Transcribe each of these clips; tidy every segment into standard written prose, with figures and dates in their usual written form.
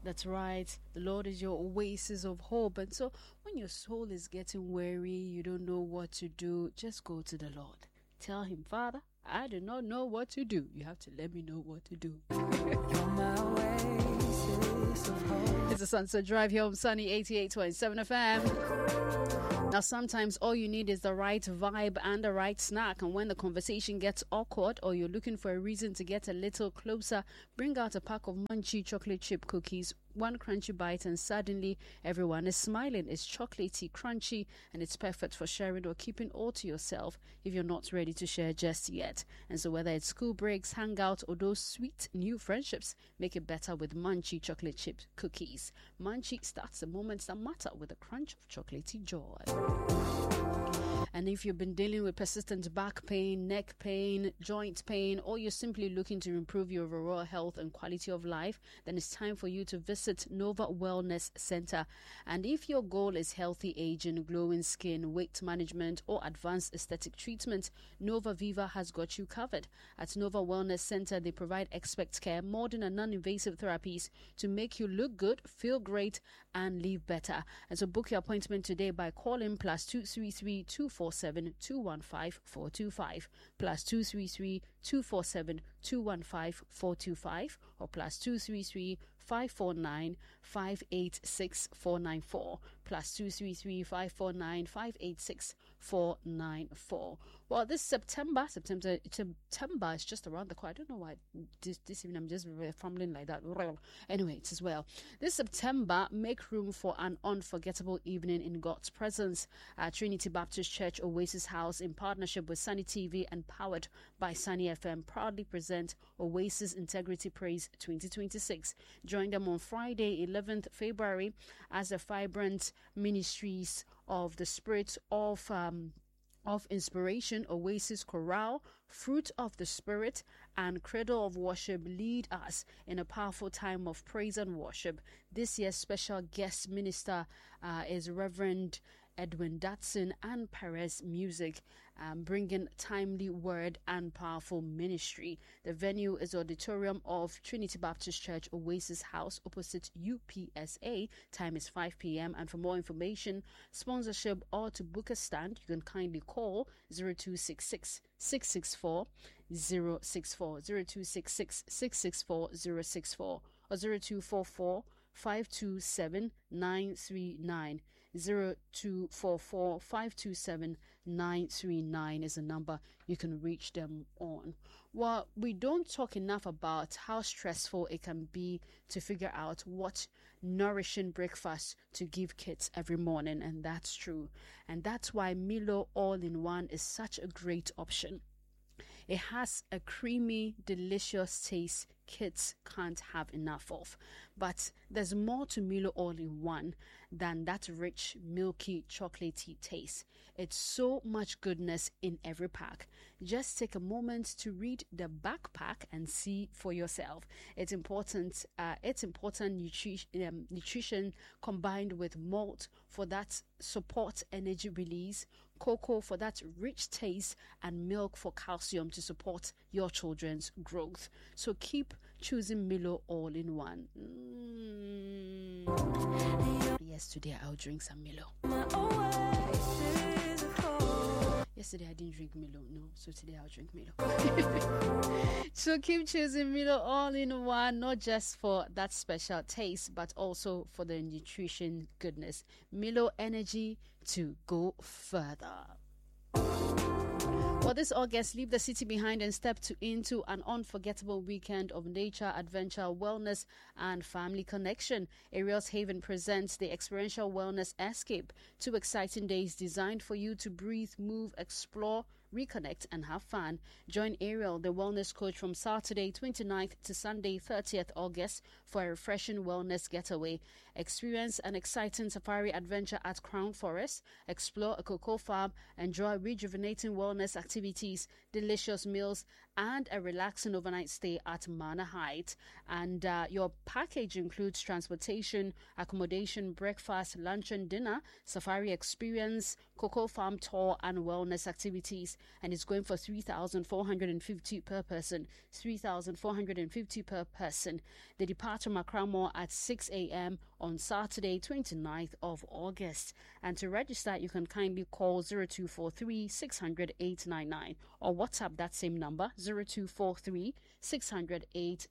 That's right. The Lord is your oasis of hope. And so when your soul is getting weary, you don't know what to do, just go to the Lord. Tell him, Father, I do not know what to do. You have to let me know what to do. It's a Sunset Drive here on Sunny 88.7 FM. Now, sometimes all you need is the right vibe and the right snack. And when the conversation gets awkward or you're looking for a reason to get a little closer, bring out a pack of Munchie chocolate chip cookies, one crunchy bite, and suddenly everyone is smiling. It's chocolatey, crunchy, and it's perfect for sharing or keeping all to yourself if you're not ready to share just yet. And so whether it's school breaks, hangouts, or those sweet new friendships, make it better with Munchie chocolate chip cookies. Munchie starts the moments that matter with a crunch of chocolatey joy. And if you've been dealing with persistent back pain, neck pain, joint pain, or you're simply looking to improve your overall health and quality of life, then it's time for you to visit Nova Wellness Center. And if your goal is healthy aging, glowing skin, weight management, or advanced aesthetic treatment, Nova Viva has got you covered. At Nova Wellness Center, they provide expert care, modern and non-invasive therapies to make you look good, feel great, and live better. And so book your appointment today by calling +233 247 215 425, +233 247 215 425, or +233 549 586 494, +233 549 586 494. Well, this September is just around the corner. I don't know why this evening I'm just fumbling like that. Anyway, it's as well. This September, make room for an unforgettable evening in God's presence at Trinity Baptist Church Oasis House, in partnership with Sunny TV and powered by Sunny FM, proudly present Oasis Integrity Praise 2026. Join them on Friday, 11th February, as the vibrant ministries of the Spirit of Inspiration, Oasis Chorale, Fruit of the Spirit, and Cradle of Worship lead us in a powerful time of praise and worship. This year's special guest minister is Reverend Edwin Datson and Perez Music, bringing timely word and powerful ministry. The venue is auditorium of Trinity Baptist Church Oasis House opposite UPSA. Time is 5 p.m. And for more information, sponsorship, or to book a stand, you can kindly call 0266 664 064, 0266 664 064, or 0244 527 939. 0244 527 939 is a number you can reach them on. Well, we don't talk enough about how stressful it can be to figure out what nourishing breakfast to give kids every morning, and that's true. And that's why Milo All-in-One is such a great option. It has a creamy, delicious taste kids can't have enough of. But there's more to Milo All-in-One than that rich, milky, chocolatey taste. It's so much goodness in every pack. Just take a moment to read the backpack and see for yourself. It's important nutrition combined with malt for that support energy release, cocoa for that rich taste, and milk for calcium to support your children's growth. So keep choosing Milo All-in-One. Yes, today I'll drink some Milo. Yesterday I didn't drink Milo, no, so today I'll drink Milo. So keep choosing Milo All-in-One, not just for that special taste, but also for the nutrition goodness. Milo energy to go further. For this August, leave the city behind and step into an unforgettable weekend of nature, adventure, wellness, and family connection. Ariel's Haven presents the Experiential Wellness Escape. 2 exciting days designed for you to breathe, move, explore, reconnect, and have fun. Join Ariel, the wellness coach, from Saturday 29th to Sunday 30th August for a refreshing wellness getaway. Experience an exciting safari adventure at Crown Forest, explore a cocoa farm, enjoy rejuvenating wellness activities, delicious meals, and a relaxing overnight stay at Manor Heights. And your package includes transportation, accommodation, breakfast, lunch and dinner, safari experience, cocoa farm tour, and wellness activities. And it's going for $3,450 per person. $3,450 per person. They depart from Accra Mall at 6 a.m. on Saturday, 29th of August. And to register, you can kindly call 0243 600 899 or WhatsApp that same number 0243 600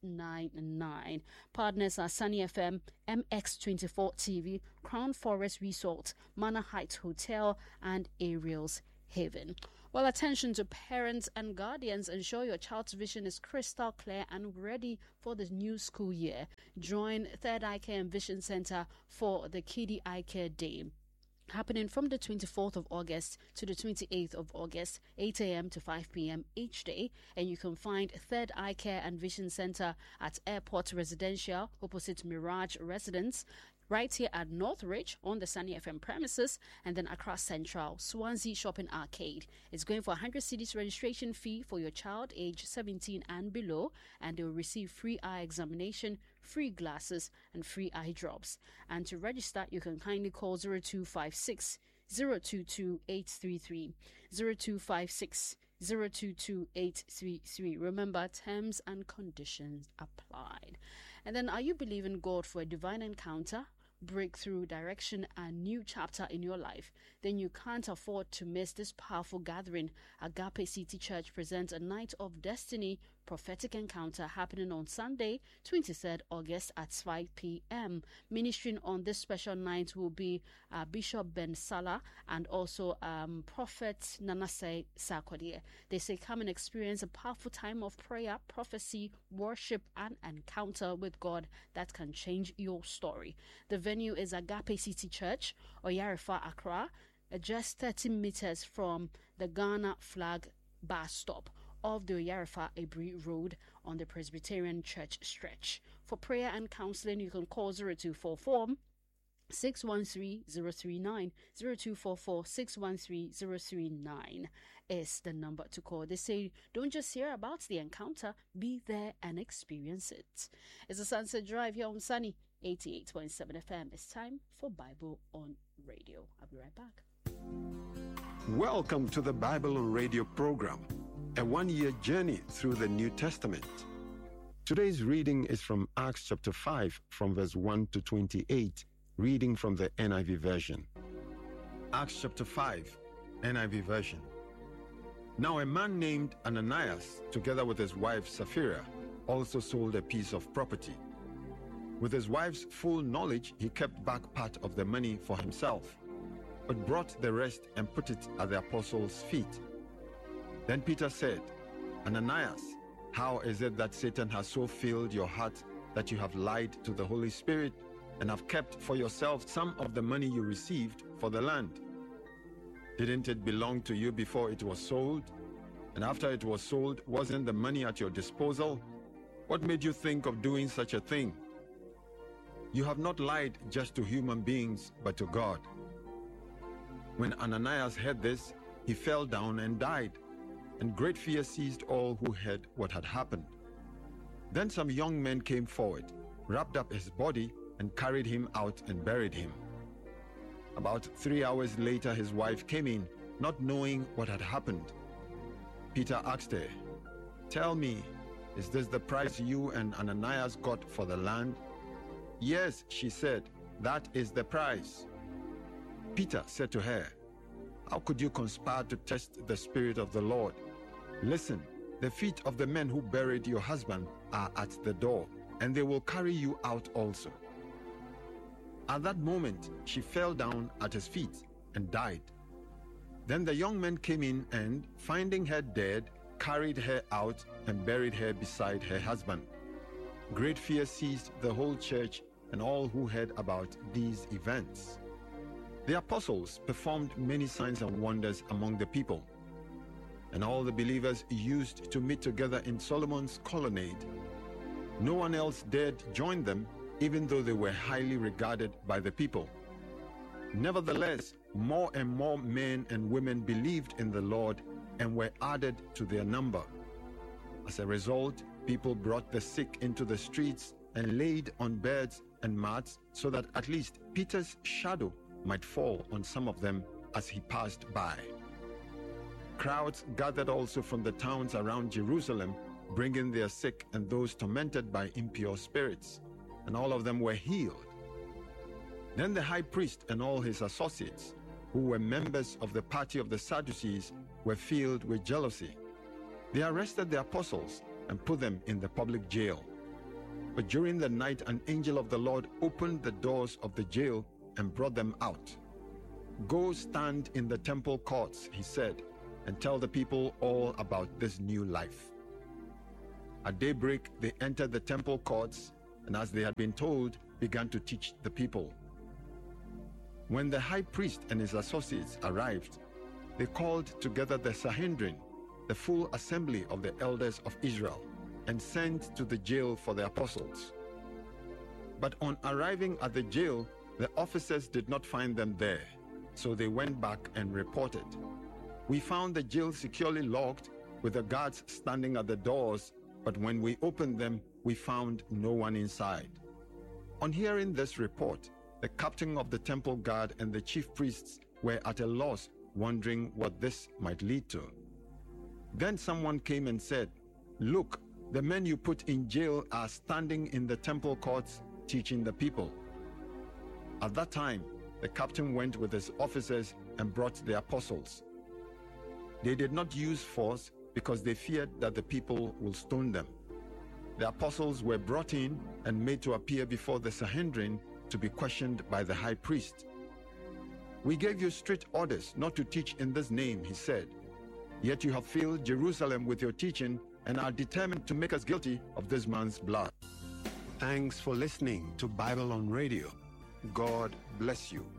899. Partners are Sunny FM, MX24 TV, Crown Forest Resort, Manor Heights Hotel, and Ariel's Haven. Well, attention to parents and guardians. Ensure your child's vision is crystal clear and ready for the new school year. Join Third Eye Care and Vision Center for the Kiddie Eye Care Day, happening from the 24th of August to the 28th of August, 8 a.m. to 5 p.m. each day. And you can find Third Eye Care and Vision Center at Airport Residential, opposite Mirage Residence, right here at Northridge on the Sunny FM premises, and then across Central, Swansea Shopping Arcade. It's going for 100 cedis registration fee for your child age 17 and below, and they will receive free eye examination, free glasses, and free eye drops. And to register, you can kindly call 0256 022 833, 0256 022 833. Remember, terms and conditions applied. And then, are you believing God for a divine encounter, breakthrough, direction, and new chapter in your life? Then you can't afford to miss this powerful gathering. Agape City Church presents a Night of Destiny prophetic encounter happening on Sunday, 23rd August at 5 p.m. Ministering on this special night will be Bishop Ben Salah and also Prophet Nanase Sarkodie. They say, come and experience a powerful time of prayer, prophecy, worship, and encounter with God that can change your story. The venue is Agape City Church, Oyarifa, Accra, just 30 meters from the Ghana flag bus stop of the Oyarifa Ebri Road on the Presbyterian Church stretch. For prayer and counseling, you can call 0244 613 039. 0244 613 039 is the number to call. They say, don't just hear about the encounter, be there and experience it. It's a Sunset Drive here on Sunny 88.7 FM. It's time for Bible on Radio. I'll be right back. Welcome to the Bible on Radio program, a one-year journey through the New Testament. Today's reading is from Acts chapter 5, from verse 1 to 28, reading from the NIV version. Acts chapter 5, NIV version. Now a man named Ananias, together with his wife Sapphira, also sold a piece of property. With his wife's full knowledge, he kept back part of the money for himself, but brought the rest and put it at the apostles' feet. Then Peter said, Ananias, how is it that Satan has so filled your heart that you have lied to the Holy Spirit and have kept for yourself some of the money you received for the land? Didn't it belong to you before it was sold? And after it was sold, wasn't the money at your disposal? What made you think of doing such a thing? You have not lied just to human beings, but to God. When Ananias heard this, he fell down and died, and great fear seized all who heard what had happened. Then some young men came forward, wrapped up his body, and carried him out and buried him. About 3 hours later, his wife came in, not knowing what had happened. Peter asked her, Tell me, is this the price you and Ananias got for the land? Yes, she said, that is the price. Peter said to her, How could you conspire to test the Spirit of the Lord? Listen, the feet of the men who buried your husband are at the door, and they will carry you out also. At that moment, she fell down at his feet and died. Then the young men came in and, finding her dead, carried her out and buried her beside her husband. Great fear seized the whole church and all who heard about these events. The apostles performed many signs and wonders among the people, and all the believers used to meet together in Solomon's colonnade. No one else dared join them, even though they were highly regarded by the people. Nevertheless, more and more men and women believed in the Lord and were added to their number. As a result, people brought the sick into the streets and laid on beds and mats so that at least Peter's shadow might fall on some of them as he passed by. Crowds gathered also from the towns around Jerusalem, bringing their sick and those tormented by impure spirits, and all of them were healed. Then the high priest and all his associates, who were members of the party of the Sadducees, were filled with jealousy. They arrested the apostles and put them in the public jail. But during the night, an angel of the Lord opened the doors of the jail and brought them out. "Go stand in the temple courts," he said, "and tell the people all about this new life." At daybreak, they entered the temple courts, and as they had been told, began to teach the people. When the high priest and his associates arrived, they called together the Sanhedrin, the full assembly of the elders of Israel, and sent to the jail for the apostles. But on arriving at the jail, the officers did not find them there, so they went back and reported, "We found the jail securely locked with the guards standing at the doors, but when we opened them, we found no one inside." On hearing this report, the captain of the temple guard and the chief priests were at a loss, wondering what this might lead to. Then someone came and said, "Look, the men you put in jail are standing in the temple courts teaching the people." At that time, the captain went with his officers and brought the apostles. They did not use force because they feared that the people will stone them. The apostles were brought in and made to appear before the Sanhedrin to be questioned by the high priest. "We gave you strict orders not to teach in this name," he said. "Yet you have filled Jerusalem with your teaching and are determined to make us guilty of this man's blood." Thanks for listening to Bible on Radio. God bless you.